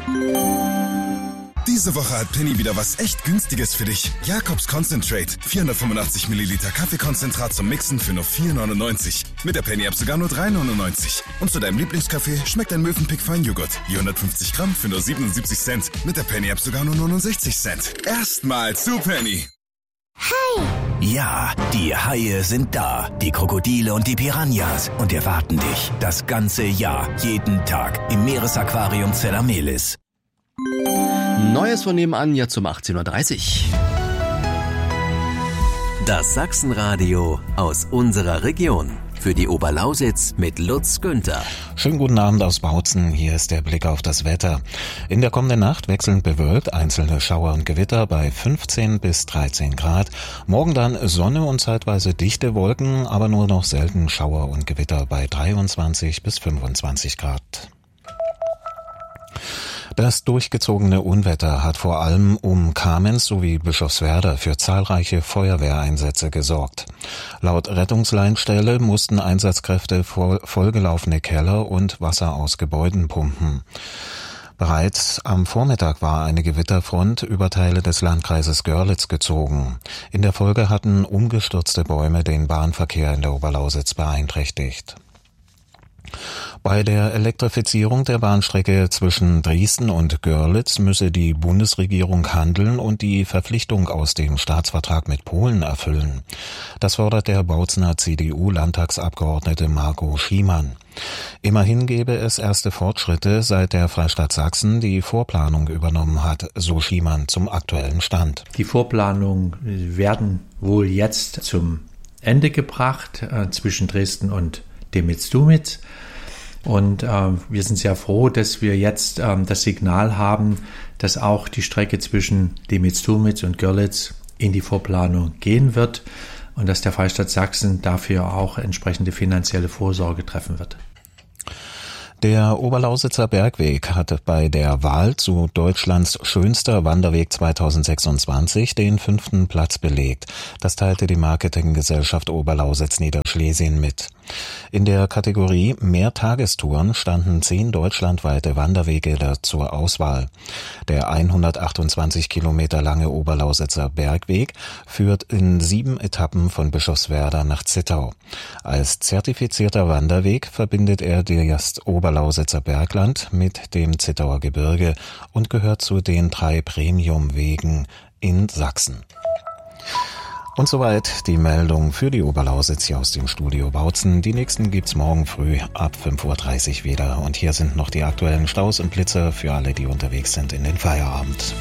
Diese Woche hat Penny wieder was echt Günstiges für dich. Jacobs Concentrate. 485 Milliliter Kaffeekonzentrat zum Mixen für nur 4,99. Mit der Penny-App sogar nur 3,99. Und zu deinem Lieblingskaffee schmeckt ein Mövenpick Feinjoghurt. Die 150 Gramm für nur 77 Cent. Mit der Penny-App sogar nur 69 Cent. Erstmal zu Penny. Hai! Ja, die Haie sind da. Die Krokodile und die Piranhas. Und erwarten dich das ganze Jahr, jeden Tag im Meeresaquarium Zellamelis. Neues von nebenan, jetzt um 18.30 Uhr. Das Sachsenradio aus unserer Region. Für die Oberlausitz mit Lutz Günther. Schönen guten Abend aus Bautzen. Hier ist der Blick auf das Wetter. In der kommenden Nacht wechselnd bewölkt, einzelne Schauer und Gewitter bei 15 bis 13 Grad. Morgen dann Sonne und zeitweise dichte Wolken, aber nur noch selten Schauer und Gewitter bei 23 bis 25 Grad. Das durchgezogene Unwetter hat vor allem um Kamenz sowie Bischofswerda für zahlreiche Feuerwehreinsätze gesorgt. Laut Rettungsleitstelle mussten Einsatzkräfte vollgelaufene Keller und Wasser aus Gebäuden pumpen. Bereits am Vormittag war eine Gewitterfront über Teile des Landkreises Görlitz gezogen. In der Folge hatten umgestürzte Bäume den Bahnverkehr in der Oberlausitz beeinträchtigt. Bei der Elektrifizierung der Bahnstrecke zwischen Dresden und Görlitz müsse die Bundesregierung handeln und die Verpflichtung aus dem Staatsvertrag mit Polen erfüllen. Das fordert der Bautzener CDU-Landtagsabgeordnete Marco Schiemann. Immerhin gebe es erste Fortschritte, seit der Freistaat Sachsen die Vorplanung übernommen hat, so Schiemann zum aktuellen Stand. Die Vorplanungen werden wohl jetzt zum Ende gebracht zwischen Dresden und Demitzdumitz. Und wir sind sehr froh, dass wir jetzt das Signal haben, dass auch die Strecke zwischen Demitzdumitz und Görlitz in die Vorplanung gehen wird und dass der Freistaat Sachsen dafür auch entsprechende finanzielle Vorsorge treffen wird. Der Oberlausitzer Bergweg hat bei der Wahl zu Deutschlands schönster Wanderweg 2026 den 5. Platz belegt. Das teilte die Marketinggesellschaft Oberlausitz Niederschlesien mit. In der Kategorie Mehrtagestouren standen 10 deutschlandweite Wanderwege zur Auswahl. Der 128 Kilometer lange Oberlausitzer Bergweg führt in 7 Etappen von Bischofswerda nach Zittau. Als zertifizierter Wanderweg verbindet er das Oberlausitzer Bergland mit dem Zittauer Gebirge und gehört zu den 3 Premiumwegen in Sachsen. Und soweit die Meldung für die Oberlausitz hier aus dem Studio Bautzen. Die nächsten gibt's morgen früh ab 5.30 Uhr wieder. Und hier sind noch die aktuellen Staus und Blitzer für alle, die unterwegs sind in den Feierabend.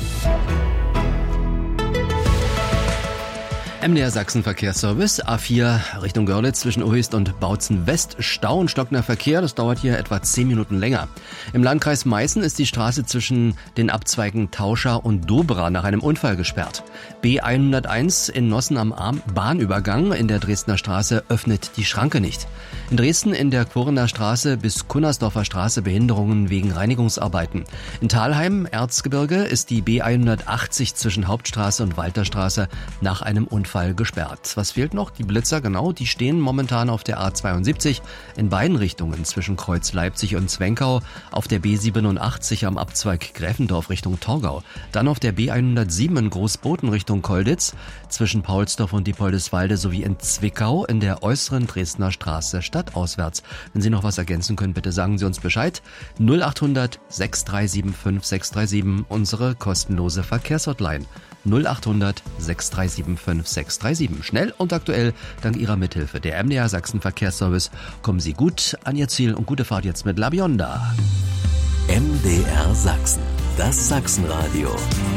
MDR Sachsen Verkehrsservice, A4 Richtung Görlitz zwischen Uhist und Bautzen West, Stau und stockender Verkehr, das dauert hier etwa 10 Minuten länger. Im Landkreis Meißen ist die Straße zwischen den Abzweigen Tauscha und Dobra nach einem Unfall gesperrt. B101 in Nossen am Bahnübergang in der Dresdner Straße öffnet die Schranke nicht. In Dresden in der Quorener Straße bis Kunnersdorfer Straße Behinderungen wegen Reinigungsarbeiten. In Thalheim, Erzgebirge, ist die B180 zwischen Hauptstraße und Walterstraße nach einem Unfall gesperrt. Was fehlt noch? Die Blitzer, genau, die stehen momentan auf der A72 in beiden Richtungen zwischen Kreuz Leipzig und Zwenkau, auf der B87 am Abzweig Gräfendorf Richtung Torgau, dann auf der B107 in Großboten Richtung Kolditz, zwischen Paulsdorf und Diepoldeswalde sowie in Zwickau in der äußeren Dresdner Straße stadtauswärts. Wenn Sie noch was ergänzen können, bitte sagen Sie uns Bescheid. 0800 6375 637, unsere kostenlose Verkehrshotline. 0800 6375 637. Schnell und aktuell dank Ihrer Mithilfe. Der MDR Sachsen Verkehrsservice. Kommen Sie gut an Ihr Ziel und gute Fahrt jetzt mit La Bionda. MDR Sachsen, das Sachsenradio.